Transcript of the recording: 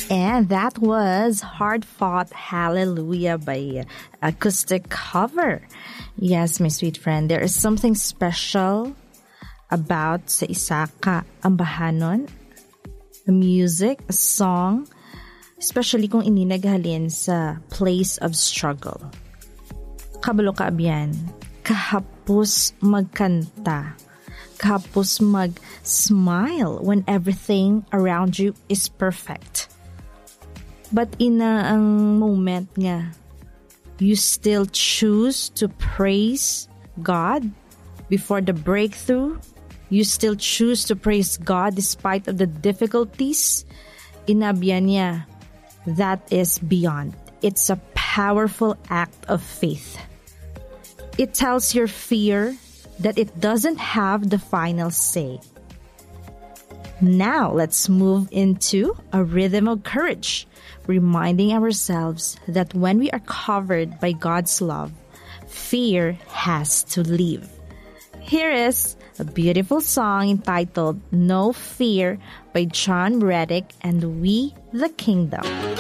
And that was Hard Fought Hallelujah by Acoustic Cover. Yes, my sweet friend, there is something special about sa isa ka ambahanon, a music, a song, especially kung ininaghalin sa place of struggle. Kabalo ka abyan, kahapos magkanta, kahapos mag-smile when everything around you is perfect. But in ang moment nga, you still choose to praise God before the breakthrough. You still choose to praise God despite of the difficulties. Inabyan niya, that is beyond. It's a powerful act of faith. It tells your fear that it doesn't have the final say. Now, let's move into a rhythm of courage, reminding ourselves that when we are covered by God's love, fear has to leave. Here is a beautiful song entitled No Fear by John Reddick and We the Kingdom.